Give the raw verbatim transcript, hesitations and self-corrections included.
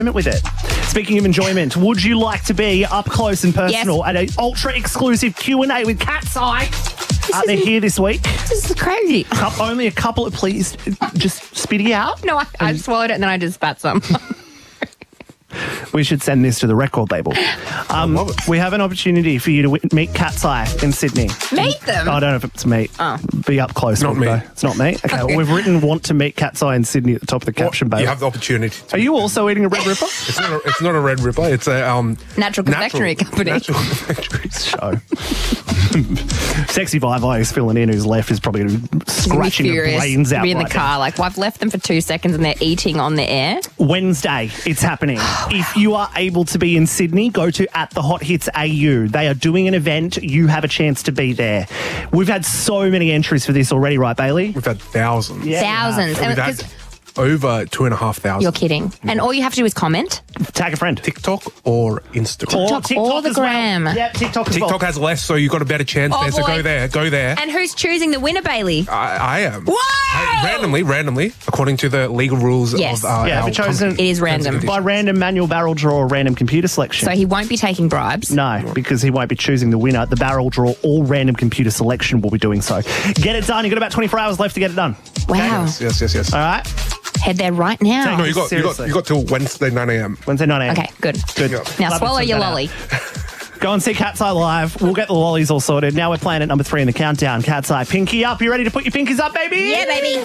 with it. Speaking of enjoyment, would you like to be up close and personal Yes. at an ultra exclusive Q and A with Cat's Eye? Are they here this week? This is crazy. Cou- Only a couple of, please, just spit it out. No, I, I swallowed it and then I just spat some. We should send this to the record label. Um, we have an opportunity for you to w- meet Cat's Eye in Sydney. Meet them? I don't know if it's meet. Oh. Be up close. Not with me. though. It's not me. Okay, well, we've written want to meet Cat's Eye in Sydney at the top of the caption, babe. You have the opportunity. To Are you also eating a Red Ripper? It's not. A, it's not a Red Ripper. It's a um, Natural confectionery company. Natural confectionery. Show. Sexy Vivi is filling in, who's left is probably going to be screeching her Furious. brains out. Be in the right car. Like, well, I've left them for two seconds and they're eating on the air. now. Wednesday, it's happening. If you are able to be in Sydney, go to at the Hot Hits A U. They are doing an event. You have a chance to be there. We've had so many entries for this already, right, Bailey? We've had thousands. Yeah. Thousands. We've And had 'cause over two and a half thousand. you're kidding. And all you have to do is comment. Tag a friend. TikTok or Instagram. Or TikTok or the as well. gram. Yeah, TikTok as well. TikTok has less, so you've got a better chance Oh, there. So boy. go there. Go there. And who's choosing the winner, Bailey? I, I am. Whoa! I- randomly, randomly, according to the legal rules Yes. of uh, Yeah, our but chosen- company. It is random. Terms and By conditions. random manual barrel draw or random computer selection. So he won't be taking bribes. No, because he won't be choosing the winner. The barrel draw or random computer selection will be doing so. Get it done. You've got about twenty-four hours left to get it done. Wow. Yes, yes, yes. yes. All right? Head there right now. No, you got, you got, Seriously. you got till Wednesday nine a.m. Wednesday nine a.m. Okay, good. Good. Now Love it, swallow sort your that out. lolly. Go and see Cat's Eye live. We'll get the lollies all sorted. Now we're playing at number three in the countdown. Cat's Eye. Pinky up. You ready to put your pinkies up, baby? Yeah, baby.